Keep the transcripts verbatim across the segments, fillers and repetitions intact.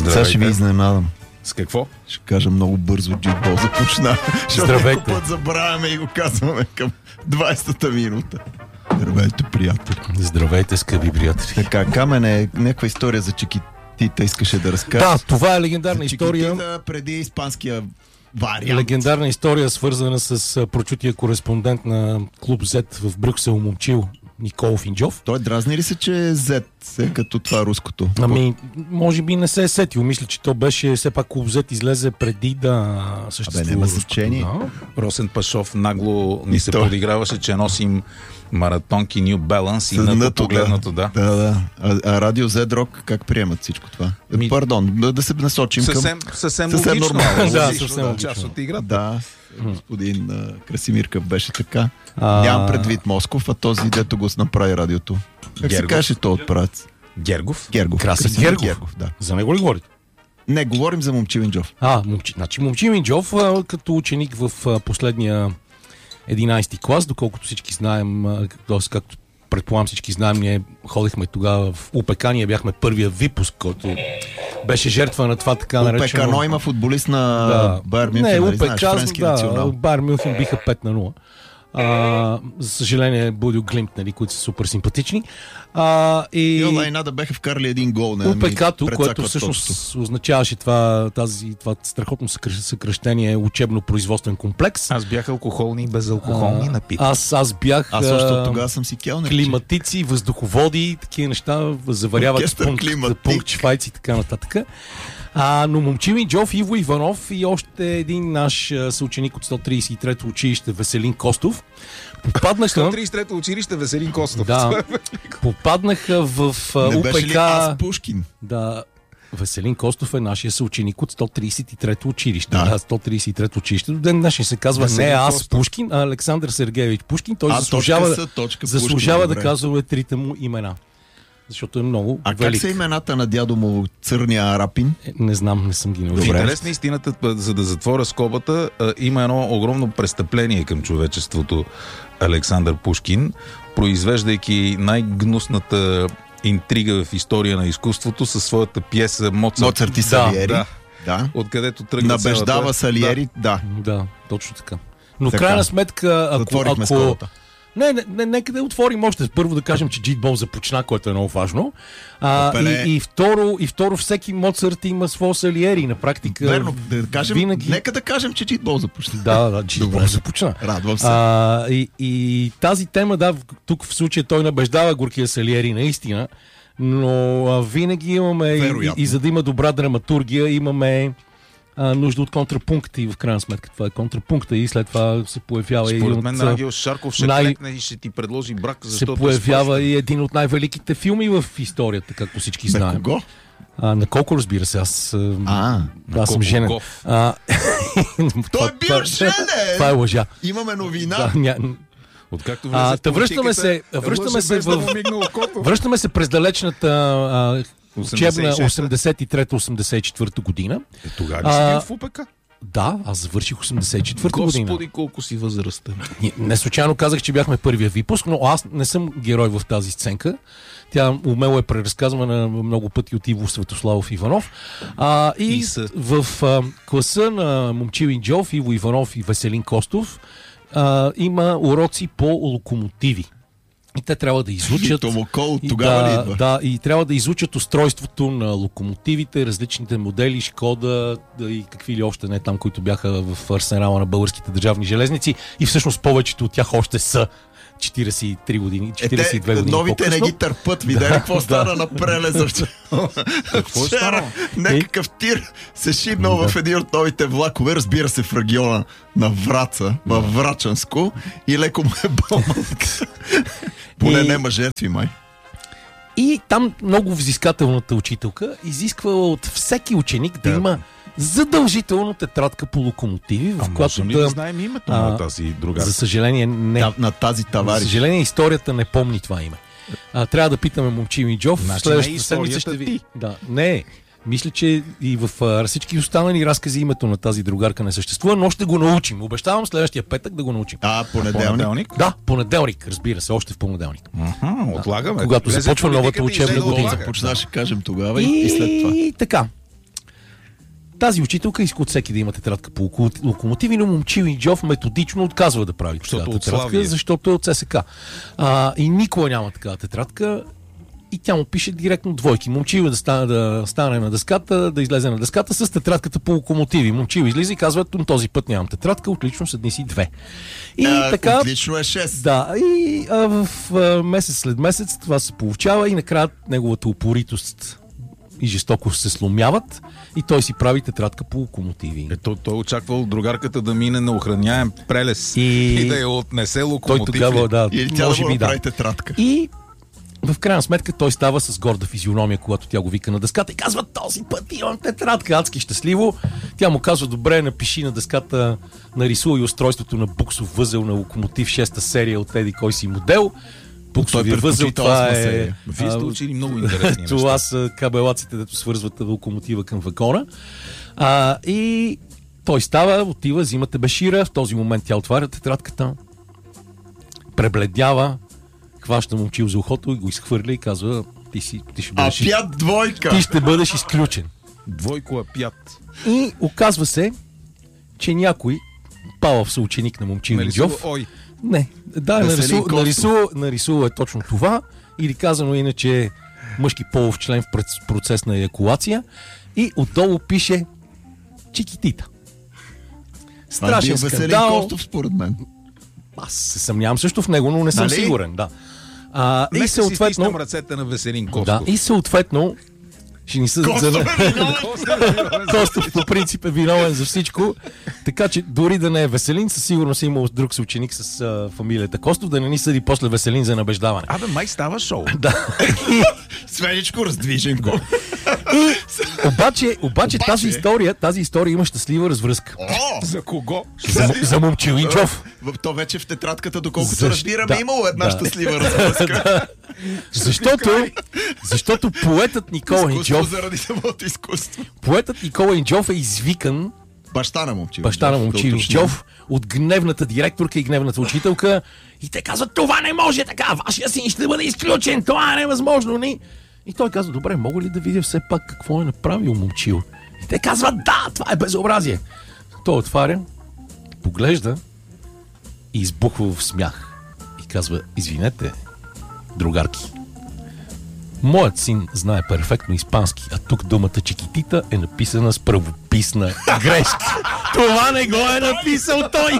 Сега ще ви изненадам. С какво? Ще кажа много бързо, джитбол започна. Здравейте. Защото път забравяме и го казваме към двайсета минута. Здравейте, приятели. Здравейте, скъпи приятели. Така, Камене, някаква история за Чикитита искаше да разкажеш. Да, това е легендарна за история. Чикитита преди испанския вариант. Легендарна история, свързана с прочутия кореспондент на Клуб Z в Брюксел, Момчил, Никола Финджов. Той дразни ли се, че е Z, е като това руското? Ами, може би не се е сетил. Мисля, че то беше, все пак Клуб Z излезе преди да съществува. Абе, няма значение. Да. Росен Пашов нагло ни И се той. подиграваше, че носим маратонки New Balance и на погледнато, да. Да, да. А, а Радио Z Rock как приемат всичко това? Ми... Пардон, да, да се насочим Съвсем, към... съвсем, съвсем логично. нормално. Да, Логично, съвсем да, логично. част от играта. Да, господин а, Красимир Къп беше така. А... Нямам предвид Москов, а този, дето го направи радиото. Как се Гергов. каже то от правец? Гергов. Гергов. Краси Красимир Гергов. Гергов, да. За него ли говорите? Не, говорим за Момчил Инджов. А, момчи, значи Момчил Минджов, а, като ученик в а, последния единайсети клас, доколкото всички знаем, а, т.е. както предполагам всички знаем, ние ходихме тогава в УПК, ние бяхме първия випуск, който беше жертва на това така наречено... УПК, но има футболист на Да. Байер Мюнхен, Не, нали УПК, знаеш, френски да, национал. Байер Мюнхен биха пет на нула. А, за съжаление, Будил Глимт, нали, които са супер симпатични. А, и... И онлайна да беха вкарали един гол. Не, УПК-то, ми което прецакват всъщност топчето. означаваше това, тази, това страхотно съкр- съкръщение учебно-производствен комплекс. Аз бях алкохолни и безалкохолни А, напитки. Аз, аз бях Аз също а, тогава съм си келнер. климатици, въздуховоди, такива неща, заваряват Оркестър пункт, климатик. пункт швайци и така нататък. А, но Момчил Минджов, Иво Иванов и още един наш а, съученик от сто трийсет и трето училище Веселин Костов попаднаха, сто трийсет и трето училище Веселин Костов. да, попаднаха в а, Не беше ли УПК. аз Пушкин? Да, Веселин Костов е нашия съученик от сто трийсет и трето училище. Да. Да, сто трийсет и трето училище. До ден днешен се казва Веселин не аз Костов. Пушкин, а Александър Сергеевич Пушкин. Той А, заслужава, точка С, точка заслужава Пушкин, да добре. казва трите му имена. Защото е много А как велик. са имената на дядо му Църния Арапин? Е, Не знам, не съм ги В научил. интерес на истината, за да затворя скобата, а, има едно огромно престъпление към човечеството Александър Пушкин, произвеждайки най-гнусната интрига в история на изкуството със своята пиеса Моцарт. Моцарт и Салиери. да. Да. Откъдето тръгна Набеждава цялата- Салиери, да. Да, точно така. Но в Така. крайна сметка, ако... Затворихме ако... скобата. Не, не, не, нека да отворим още. Първо да кажем, че джитбол започна, което е много важно. А, Опеле. и, и, второ, и второ, всеки Моцарт има своя Салиери. На практика... Верно, да кажем, винаги... нека да кажем, че джитбол започна. Да, да, джитбол Добре. започна. Радвам се. А, и, и тази тема, да, в- тук в случая той набеждава горкия Салиери наистина, но а, винаги имаме, и, и, Вероятно. и за да има добра драматургия, имаме а, нужда от контрапункт и в крайна сметка това е контрапункта и след това се появява и Според от, мен Ангел Шарков ще най- клекне и ще ти предложи брак, се защото появява и един от най-великите филми в историята, както всички На знаем. кого? А, на колко, разбира се, аз, а, А, аз съм колко женен. Гоф. А, той е бил женен! Това е лъжа. Имаме новина. Да, ня... Откакто А, влезе в та връщаме политиката, се, връщаме лъже се без да в... му мигне окото. Връщаме се през далечната а, учебна осемдесет и шеста. осемдесет и трета осемдесет и четвърта година. Е, тогава ли си А, бил в УПК? Да, аз завърших осемдесет и четвърта година. Господи, колко си възрастен. Не, не случайно казах, че бяхме първия випуск, но аз не съм герой в тази сценка. Тя умело е преразказвана много пъти от Иво Светославов Иванов. А, и И са. в а, класа на Момчил Инджов, Иво Иванов и Веселин Костов а, има уроци по локомотиви. И те трябва да изучат... Томокол от и тогава ли да, идва? да, и трябва да изучат устройството на локомотивите, различните модели, Шкода да, и какви ли още не там, които бяха в арсенала на българските държавни железници. И всъщност повечето от тях още са четирийсет и три години, четирийсет и две Е, те, години новите не по-късно. ги търпат. Видели какво стана на Прелеза? Какво е Вчера станало? някакъв тир се шибнал в един от новите влакове, разбира се в региона на Враца, в Врачанско, и леко му е бълмък. Поне И- нема жертви, май. И там много взискателната учителка изисква от всеки ученик да, Да. има задължително тетрадка по локомотиви, в А която можем ли да... да знаем името а, на тази другарка? За съжаление не. Та- На тази За товарищ. съжаление историята не помни това име. А, трябва да питаме Момчил Минджов. Значи Следващата не е седмица ще историята ви... ти. Да, не. Мисля, че и в а, всички останали разкази името на тази другарка не съществува, но ще го научим. Обещавам следващия петък да го научим. А, понеделник. Понеделник? Да, понеделник, разбира се, още в понеделник. Аха, отлагаме. Когато Влезе започва в новата политиката и учебна ще го година. отлага. Започна, ще кажем тогава и, и след това. И така. Тази учителка иска от всеки да има тетрадка по локомотиви, но Момчил Инджов методично отказва да прави Защото такава тетрадка, защото е от ЦСК. А, и никога няма такава тетрадка. И тя му пише директно двойки. Момчил да стане, да стане на дъската, да излезе на дъската с тетрадката по локомотиви. Момчил излиза и казва, този път нямам тетрадка, отлично, седни си две. И а, така... Отлично е шест. Да, и а, в а, месец след месец това се получава и накрая неговата упоритост и жестокост се сломяват и той си прави тетрадка по локомотиви. Ето, той очаквал другарката да мине на охраняем прелес и, и да я отнесе локомотив. Той тогава, да, или тя може да би, прави да. тетрадка. И в крайна сметка той става с горда физиономия, когато тя го вика на дъската и казва, този път имам тетрадка, адски щастливо. Тя му казва, добре, напиши на дъската, нарисувай устройството на буксов възел на локомотив шеста серия от еди кой си модел. Буксовия възел, това е... Вие сте учили много интересни неща. Това са кабелаците, дето свързват локомотива към вагона. А, и той става, отива, взима тебешира, в този момент тя отваря тетрадката, пребледява, хваща Момчил за ухото и го изхвърля и казва, ти, си, ти ще бъдеш... А пят двойка! Ти ще бъдеш изключен. Двойко апят. И оказва се, че някой палав съученик на Момчил Инджов... Ой. Не, да, нарисува, нарисува, нарисува е точно това, или казано иначе мъжки полов член в процес на еякулация и отдолу пише Чикитита. Страшен а, Веселин скандал. Костов, според мен. Аз се съмнявам също в него, но не съм нали? сигурен. Да. А, Нека и съответно... си стискам ръцете на Веселин Костов. Да, и съответно ще ни са... Костов е виновен! Костов по принцип е виновен за всичко, така че дори да не е Веселин, със сигурност е имал друг съученик с а, фамилията Костов, да не ни съди после Веселин за набеждаване. Абе, май става шоу. Да. Свеничко, раздвижен го. И, обаче, обаче тази история, тази история има щастлива развръзка. О! За кого? За, за Момчил Инджов. То вече в тетрадката, доколкото Защ- разбираме, да, имало една да. щастлива развръзка. Защото, защото поетът Никола Изкуство Инджов, заради самото изкуство. поетът Никола Инджов е извикан, Баща на Момчил. баща на Момчил да уточним. Инджов, от гневната директорка и гневната учителка и те казват, това не може така, вашия син ще бъде изключен, това е невъзможно. Не? И той казва, добре, мога ли да видя все пак какво е направил Момчил? И те казват, да, това е безобразие. Той отваря, поглежда и избухва в смях. И казва, извинете, другарки, моят син знае перфектно испански, а тук думата чикитита е написана с правописна грешка. Това не го е написал той!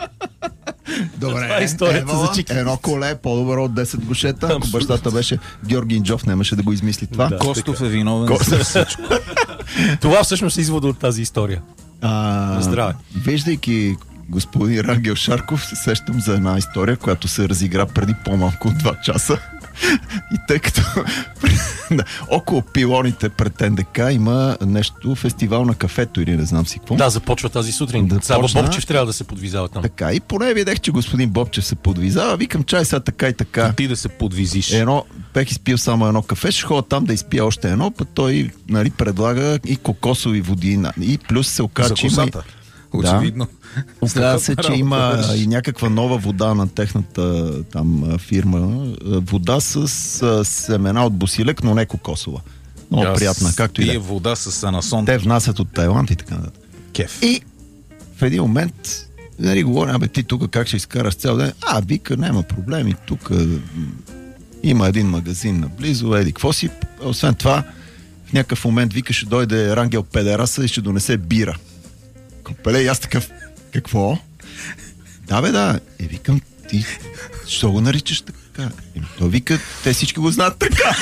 Добре, Това е историята евала, за чикитита. едно коле е по-добро от десет гушета. Ако Абсолютно. бащата беше Георги Инджов, нямаше да го измисли това. Да. Костов е виновен Ко- за всичко. Това всъщност е извода от тази история. А, Здраве. Виждайки господин Рангел Шарков, се сещам за една история, която се разигра преди по-малко от два часа. И тъй като да, около пилоните пред НДК има нещо, фестивал на кафето или не знам си какво. Да, започва тази сутрин. Да Сава почна. Бобчев трябва да се подвизава там. Така, и поне видях, че господин Бобчев се подвизава. Викам, чай сега така и така. Ти да се подвизиш. Едно, бех изпил само едно кафе, ще ходя там да изпия още едно, път той, нали, предлага и кокосови води, и плюс се оказа, За че има... и- косата. Очевидно. Оказа се, че Работа има вършиш. и някаква нова вода на техната там а, фирма. А, Вода с а, семена от босилек, но не кокосова. Много Аз приятна, както и да пия е. вода с анасон. Те внасят от Тайланд и така нататък. Кеф. И в един момент, нали, говоря, абе ти тук как ще изкараш цял ден? А, вика, няма проблеми, тук м, има един магазин наблизо, еди, какво си? Освен това, в някакъв момент вика, ще дойде Рангел Педераса и ще донесе бира. Копеле, и аз такъв, какво? Да, бе, да. Е, викам, ти, що го наричаш така? Е, той вика, те всички го знаят така.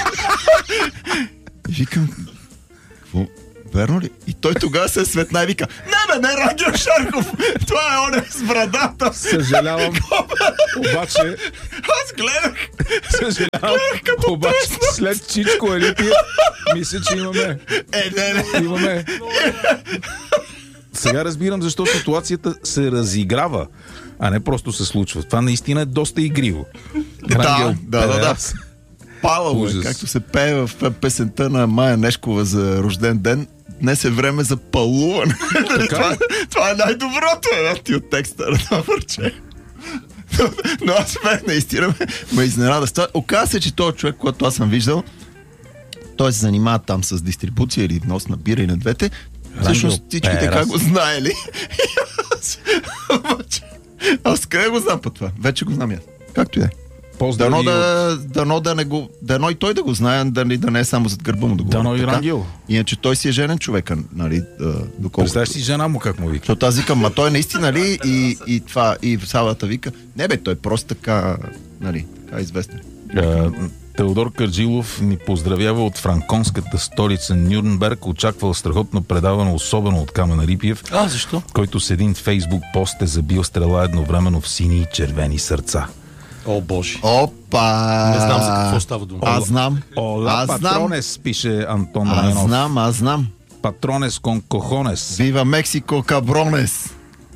И викам, какво? Верно ли? И той тогава се светна и вика, не, бе, не, Рангел Шарков, това е оне с брадата. Съжалявам, обаче, Аз гледах. съжалявам, като обаче след Чичко Елития, мисля, че имаме, Е, не, не. имаме. Сега разбирам защо ситуацията се разиграва, а не просто се случва. Това наистина е доста игриво. Да, Рангел да, да, да. Педерас. Палало е, Ужас. както се пее в песента на Майя Нешкова за рожден ден. Днес е време за палуване. това, това е най-доброто, е, ти от текста на това върче. Но, но аз бях наистина ме, ме изненада с това. Оказва се, че този човек, когато аз съм виждал, той се занимава там с дистрибуция или внос на бира и на двете, Всъщност всичките Перас. как го знаели. Аз къде го знам по това? Вече го знам я. Както и е. Поздрави Дано от... да, дано да не го... Дано и той да го знае, да, да не е само зад гърба му да го Дано говори. и Така? Рангел. Иначе той си е женен човека, нали, доколкото. Представяш си жена му как му вика? Защото аз викам, ма той наистина ли и, и това, и Савата вика, не бе, той е просто така, нали, така известен. Е, Теодор Карджилов ни поздравява от франконската столица Нюрнберг. Очаквал страхотно предаване, особено от Камен Рипиев, А, защо? който с един фейсбук пост е забил стрела едновременно в сини и червени сърца. О, Боже. Опа! Не знам за какво става дума. Аз знам. Ола, Аз знам. патронес, пише Антон Аз Раменов. знам, аз знам. Патронес кон кохонес. Вива Мексико, кабронес!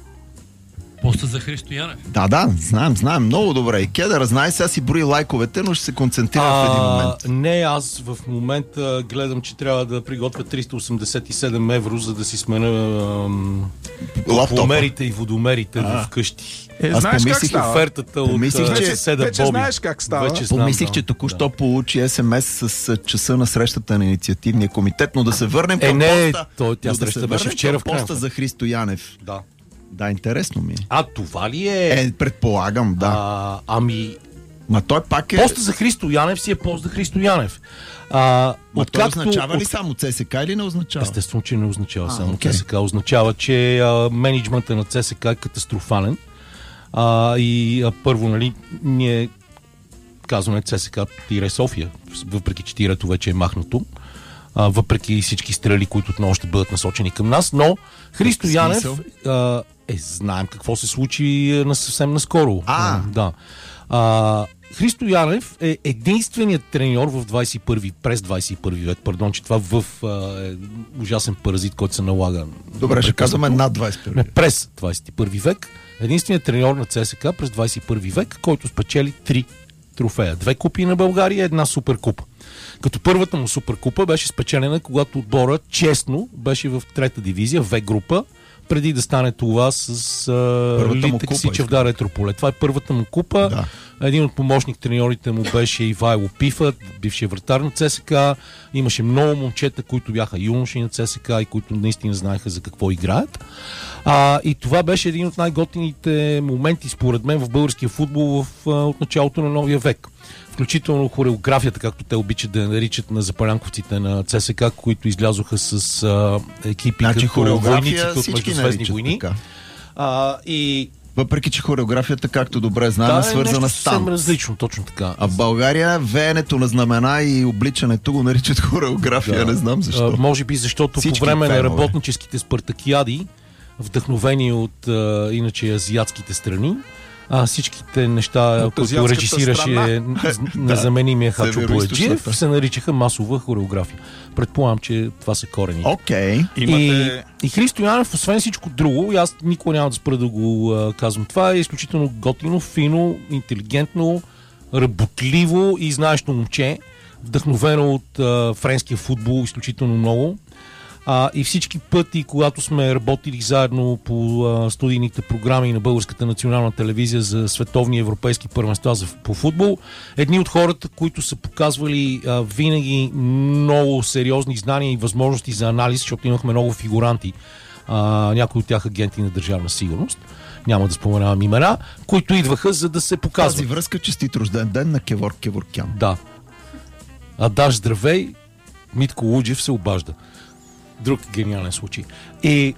Поста за Христо Янев. Да, да, знаем, знаем, много добре. И Кедър знае, сега си брои лайковете, но ще се концентрира в един момент. Не, аз в момента гледам, че трябва да приготвя триста осемдесет и седем евро, за да си смена ам, Лаптопа. топломерите и водомерите А. вкъщи. Е, Аз знаеш как помислих, става? Офертата Помислих, от че- че, съседа вече Боби. знаеш как става. Вече знам, Помислих, да. че току-що получи ес ем ес с а, часа на срещата на инициативния комитет, но да се върнем Е, към не, поста. той- тя но да среща се беше върнем вчера към в крайна поста за Христо Янев. Да. Да, интересно ми е. А, това ли е? Е, предполагам, да. А, ами, Ма той пак е... поста за Христо Янев си е пост за Христо Янев. А, Ма той откакто- означава ли от- само ЦСКА или не означава? Естествено, че не означава А, само окей. ЦСКА. Означава, че а, менеджментът на ЦСКА е катастрофален. А, и а, първо, нали, ние казваме ЦСКА-София, въпреки че тирето вече е махнато. А, въпреки всички стрели, които отново ще бъдат насочени към нас. Но Христо В Янев... смисъл? А, е, знаем какво се случи на съвсем наскоро. А. да. А, Христо Янев е единственият треньор в двадесет и първи, през двадесет и първи век, пардон, че това в а, е ужасен паразит, който се налага. Добре, ще казваме над двадесет и първи. Не, през двадесет и първи век. Единственият треньор на ЦСКА през двадесет и първи век, който спечели три трофея. Две купи на България и една суперкупа. Като първата му суперкупа беше спечелена, когато отбора честно беше в трета дивизия, В група, преди да стане това с Първата му Литек купа, Сичев да Ретрополе. Това е първата му купа. Да. Един от помощник треньорите му беше Ивайло Пифът, бившия вратар на ЦСКА. Имаше много момчета, които бяха юноши на ЦСКА и които наистина знаеха за какво играят. А, и това беше един от най-готините моменти, според мен, в българския футбол в, а, от началото на новия век. Включително хореографията, както те обичат да я наричат на запалянковците на ЦСКА, които излязоха с а, екипи Значи като хореография войниците от всички Междузвездни наричат войни. така. А, и Въпреки, че хореографията, както добре знаем, да, е свързана нещо с съвсем танц. различно, точно така. А в България веенето на знамена и обличането го наричат хореография, не знам защо. А, може би защото Всички по време фенове. на работническите спартакиади, вдъхновени от а, иначе азиатските страни, а, всичките неща, От които азиатската режисираше страна. незаменимия Хачо Североизточната. Бояджиев, се наричаха масова хореография. Предполагам, че това са корени. Окей. Имате... И, и Христо Янев, освен всичко друго, и аз никога няма да спра да го а, казвам, това е изключително готино, фино, интелигентно, работливо и знаещо момче, вдъхновено от а, френския футбол изключително много. А, и всички пъти, когато сме работили заедно по а, студийните програми на Българската национална телевизия за световни и европейски първенства за, по футбол, едни от хората, които са показвали а, винаги много сериозни знания и възможности за анализ, защото имахме много фигуранти, а, някои от тях агенти на Държавна сигурност, няма да споменавам имена, които идваха за да се Тази показват. връзка, честит рожден ден на Кевор Кеворкян. Да. А даш здравей, Митко Луджев се обажда. Друг гениален случай. И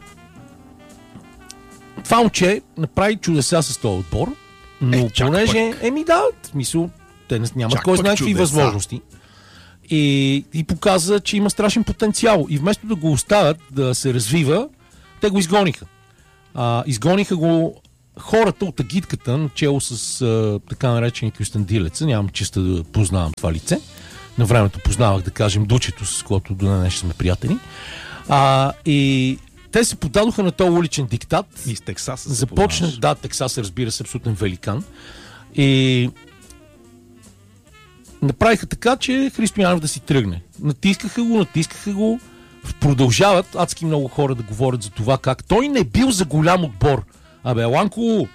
това момче направи чудеса с този отбор, но Е, чак понеже, еми да, в смисъл, те не- нямат Чак кой пък знае какви чудеса. възможности. И, и показа, че има страшен потенциал. И вместо да го оставят да се развива, те го изгониха. А, изгониха го хората от агитката, начало с а, така наречени Кюстендилеца. Нямам честа да познавам това лице. На времето познавах, да кажем, Дучето, с което до днес сме приятели. А, и те се подадоха на този уличен диктат. Из Тексас се Започна, познаваш. да, Тексас, разбира се, абсолютен великан. И направиха така, че Христо Янев да си тръгне. Натискаха го, натискаха го. Продължават адски много хора да говорят за това как той не бил за голям отбор. Абе, Ланко,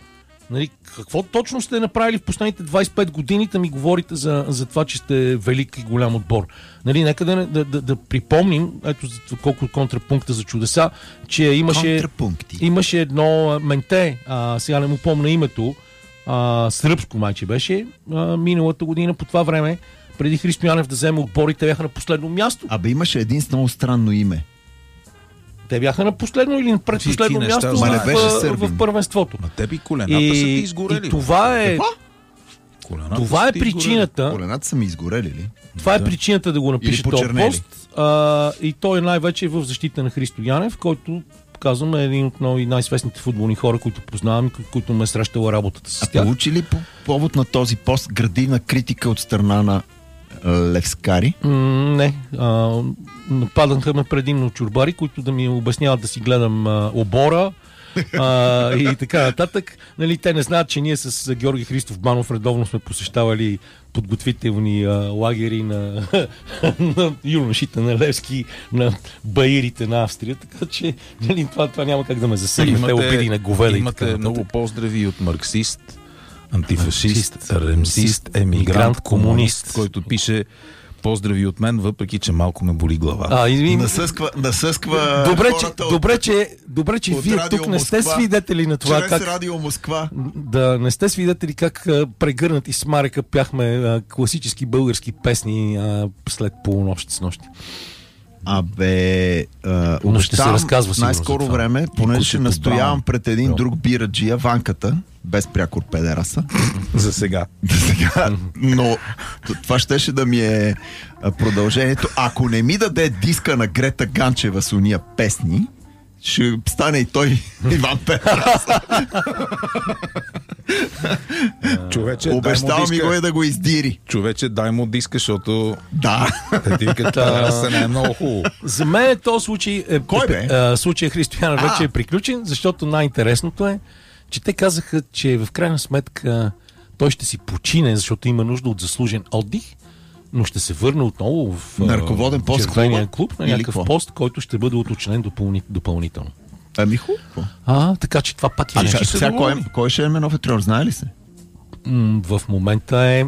Нали, какво точно сте направили в последните двайсет и пет години, да ми говорите за, за това, че сте велик и голям отбор? Нали, нека да, да, да, да припомним, ето колко контрапункта за чудеса, че имаше, имаше едно менте, а, сега не му помня името, а, сръбско майче беше, а, миналата година по това време, преди Христо Янев да вземе отборите, бяха на последно място. Абе имаше един много странно име. Те бяха на последно или на предпоследно място в, в, в първенството. На тебе и колената и, са ти изгорели. И това е... Колената това е причината... Колената са ми изгорели ли? Това е причината да го напише този пост. А, и той е най-вече в защита на Христо Янев, който, казвам, е един от нови най-свестните футболни хора, които познавам, които ме е срещала работата с тях. А получи ли по повод на този пост градивна критика от страна на Левскари? М- не. А, нападаха ме предимно чурбари, които да ми обясняват да си гледам а, обора а, и така нататък. Нали, те не знаят, че ние с Георги Христов Банов редовно сме посещавали подготвителни а, лагери на, на юношите на Левски, на баирите на Австрия, така че нали, това, това няма как да ме засегне. Те обиди на говеда. Имате много поздрави от марксист, антифашист, ремсист, емигрант, комунист, който пише поздрави от мен, въпреки че малко ме боли глава. А, и... Насъсква, насъсква добре, че, от... добре, че, добре, че вие тук не сте свидетели на това. Чрез как... Радио Москва. Да, не сте свидетели как а, прегърнати с Марека пяхме а, класически български песни а, след полунощ с нощи. Абе, а, обещавам най-скоро време, понеже ще настоявам пред един Бро. друг бираджия, Ванката, без прякор педераса. За сега. За сега. Но това щеше да ми е продължението. Ако не ми даде диска на Грета Ганчева с уния песни, ще стане и той Иван Петраса. Човече, обещава ми го е да го издири. Човече, дай му диска, защото да. Петраса не е много хубаво. За мен е този случай е, Кой бе? Е, случай Христо Янев вече е приключен, защото най-интересното е, че те казаха, че в крайна сметка той ще си почине, защото има нужда от заслужен отдих, но ще се върне отново в на ръководен пост червения клуб, на някакъв пост, който ще бъде уточнен допълни, допълнително. Ами хубаво. А, така че това пак е нещо. Сега кой, кой ще е менов треньор, знае ли се? М- в момента е...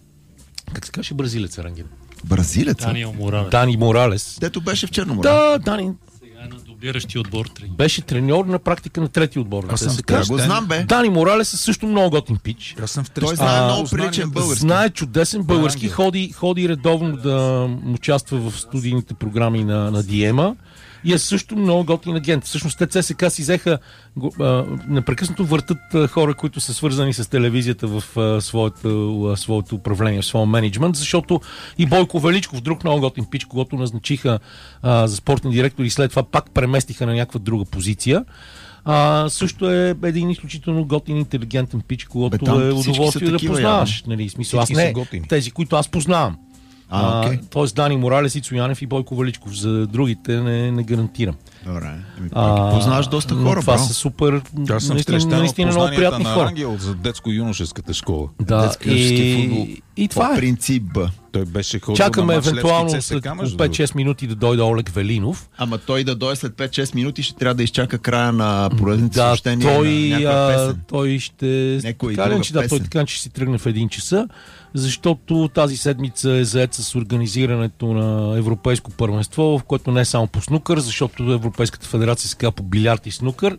Как се каже бразилец, Рангин? Бразилец? Дани Моралес. Дани Моралес. Дето беше в Черно море. Да, Дани. Сега е на дублиращи отбор. Треньор. Беше треньор на практика на трети отбор. Аз съм така го знам, бе. Дани Моралес е също много готин пич. Аз съм в Той знае много приличен български. Знае чудесен български, ходи, ходи редовно да участва в студийните програми на, на Диема. И е също много готин агент. Всъщност те ЦСКА си взеха а, непрекъснато въртат а, хора, които са свързани с телевизията в а, своето, а, своето управление, в своя менеджмент, защото и Бойко Величков, друг много готин пич, когато назначиха а, за спортен директор и след това пак преместиха на някаква друга позиция. А, също е един изключително готин, интелигентен пич, когато Бе, е удоволствие да познаваш. Нали, смисъл, аз не, тези, които аз познавам. А, okay. Тоест Дани Моралес, Ицо Янев и Бойко Величков. За другите не, не гарантирам. Добре. А, познаваш доста хора, това бро. са супер, аз съм наистина, наистина много приятни на хора. Рангел за детско-юношеската школа. Да, детско-юношески футбол. И това е. По принцип Б. Той беше ходил Чакаме на мач евентуално Левски след ЦСКА, пет-шест минути да дойде Олег Велинов. Ама той да дойде след пет-шест минути, ще трябва да изчака края на поредните да, съобщения той, на някаква песен. той ще... Някой така, че, да, песен. той така че си тръгне в един часа, защото тази седмица е заед с организирането на Европейско първенство, в което не е само по снукър, защото Европейската федерация се казва по билярд и снукър.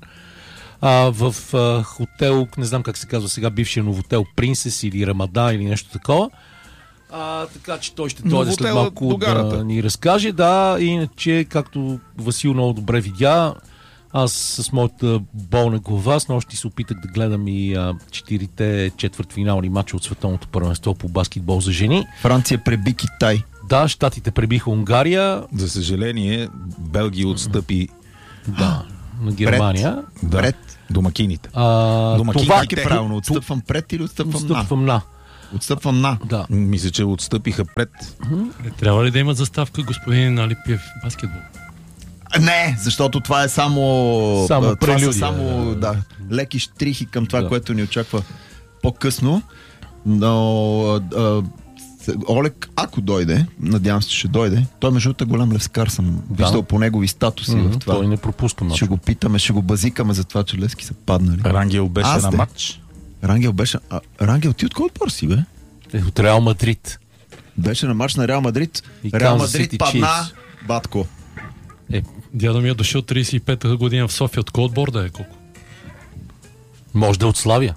А, в а, хотел, не знам как се казва сега, бившия новотел Принцес или Рамада или нещо такова. А, така че той ще дойде след малко да ни разкаже. Да, иначе, както Васил много добре видя, аз с моята болна глава с нощи се опитах да гледам и а, четирите четвъртфинални матча от Световното първенство по баскетбол за жени. Франция преби Китай. Да, щатите пребиха Унгария. За съжаление, Белгия отстъпи да, на Германия. Пред. Да. Пред. Домакините. А, Домакините. Това е правилно. Отстъпвам пред или отстъпвам, отстъпвам на? на? Отстъпвам на. Да. Мисля, че отстъпиха пред. Не трябва ли да има заставка господин Алипиев в баскетбол? Не, защото това е само, само това са само да, леки штрихи към това, да. което ни очаква по-късно. Но а, Олег, ако дойде, надявам се, ще дойде. Той между другото голям левскар, съм да. виждал по негови статуси mm-hmm, в това. Той не пропуска матч. Ще го питаме, ще го базикаме за това, че Левски са паднали. Рангел беше Аз на де. матч. Рангел беше... А, Рангел, ти от кой отбор си, бе? Е, от Реал Мадрид. Беше на матч на Реал Мадрид. И Реал Kansas Мадрид City падна, Chiefs. батко. Е, Дядо ми е дошъл тридесет и пета година в София. От кой отбор да е? Колко? може да е от Славия.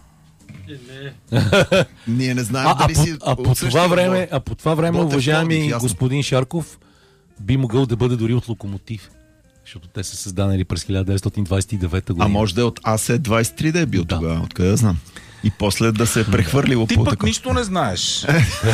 Ние не знаем А, а, дали по, си... а, по това време, а по това време, Ботев, уважаеми Пловдив, ясно. господин Шарков, би могъл да бъде дори от Локомотив. Защото те са създадени през хиляда деветстотин двадесет и девета година. А може да е от АС двадесет и три да е бил Да. тогава, откъде да знам. И после да се е прехвърлило Ти по пък такова. нищо не знаеш.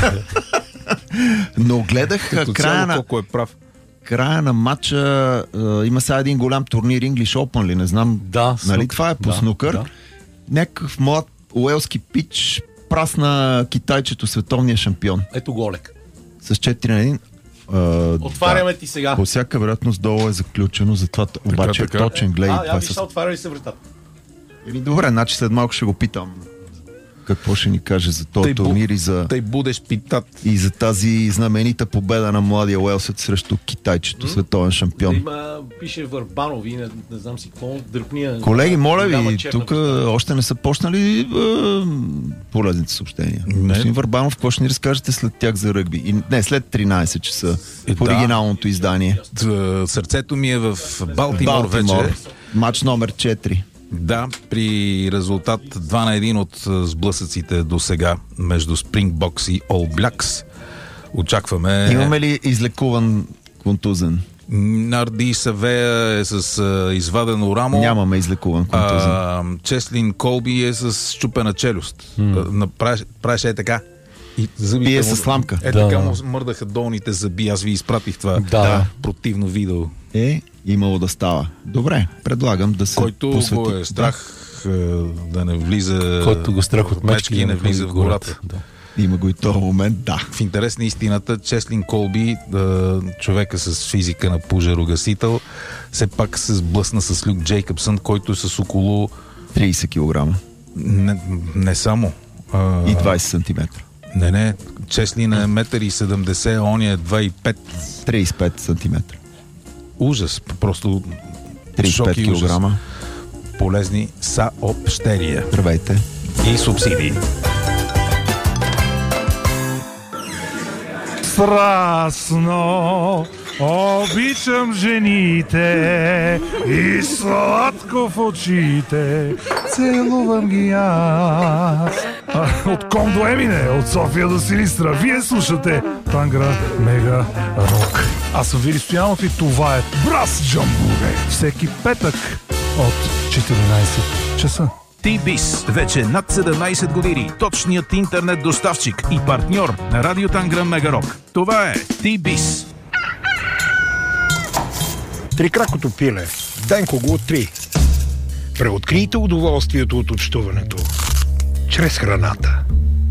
Но гледах Като края цяло на, колко е прав. края на матча, а, има сега един голям турнир English Open ли, не знам. Да, Нали снук. това е по Да, снукър. да. Някакъв млад уелски пич прасна китайчето световния шампион. Ето голек. С четири на един. Отваряме ти сега. По всяка вероятност долу е заключено, затова т- обаче така. е точен, гледай. А, това я е виж, с... са отваря ли се вратата? Еми, добре, значи след малко ще го питам какво ще ни каже за този Тъй бу- турнир и за, Тъй будеш питат. и за тази знаменита победа на младия уелсец срещу китайчето, световен шампион. Има, пише Върбанов и не, не знам си какво, дръпния. Колеги, моля голяма ви, черна тук писта. още не са почнали е, полезните съобщения. Не. Господин Върбанов, какво ще ни разкажете след тях за ръгби? И, не, след тринадесет часа Е, в да. оригиналното издание. Т- Сърцето ми е в Балтимор, вече. Матч номер четири. Да, при резултат два на един от а, сблъсъците до сега между Springboks и All Blacks. Очакваме... Имаме ли излекуван контузен? Нарди Савея е с а, извадено рамо. Нямаме излекуван контузен. А, Чеслин Колби е с щупена челюст. Mm. Правеше, правеше е така. И зъбите Пие му- с сламка. Е Да. така му мърдаха долните зъби. Аз ви изпратих това Да. противно видео. Е, имало да става. Добре, предлагам да се Който посвети. го е страх е, да не влиза... Който го страх от мечки и не влиза в гората. Да. Да. Има го и този момент, да. В интерес на истината, Чеслин Колби, да, човека с физика на пожарогасител, все пак се сблъсна с Люк Джейкъбсън, който е с около... тридесет килограма Не, не само. А, и двадесет сантиметра. Не, не. Чеслин е метър и седемдесет, а он е два и пет. тридесет и пет сантиметра. Ужас. Просто тридесет и шок пет и ужас. килограма. Полезни съобщения Здравейте. и субсидии. Страстно обичам жените и сладко в очите целувам ги аз. А, от Ком до Емине, от София до Силистра, вие слушате Тангра Мега Рок. Аз съм Вили Стоянов и това е Брас Джамбуре. Всеки петък от четиринадесет часа. T-Biz. Вече над седемнадесет години. Точният интернет доставчик и партньор на Радио Тангра Мегарок. Това е T-Biz. Трикракото пиле. Денко го три. Преоткрийте удоволствието от общуването чрез храната.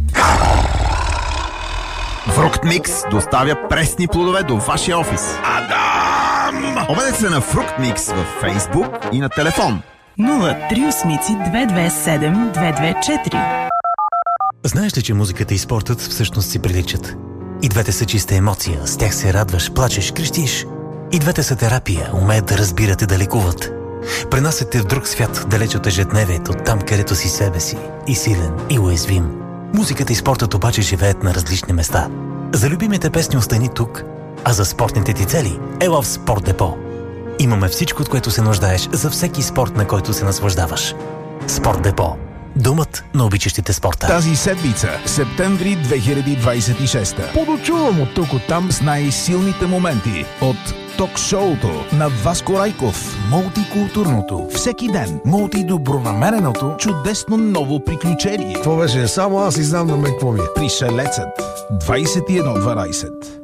Фрукт Микс доставя пресни плодове до вашия офис. Адам! Обадете се на Фрукт Микс във Фейсбук и на телефон. нула три осмици две две седем две две четири. Знаеш ли, че музиката и спортът всъщност си приличат? И двете са чиста емоция, с тях се радваш, плачеш, крещиш. И двете са терапия, умеят да разбират и да лекуват. Пренасят те в друг свят, далеч от ежедневието, там където си себе си, и силен, и уязвим. Музиката и спортът обаче живеят на различни места. За любимите песни остани тук, а за спортните ти цели ела в Спорт Депо. Имаме всичко, от което се нуждаеш за всеки спорт, на който се наслаждаваш. Спорт Депо. Думът на обичащите спорта. Тази седмица, септември две хиляди двадесет и шеста. Подочувам от тук от там с най-силните моменти от ток-шоуто на Васко Райков. Мултикултурното. Всеки ден. Мултидобронамереното. Чудесно ново приключение. Това беше само аз и знам на мен какво ми е. Пришелецът. двадесет и едно дванадесет.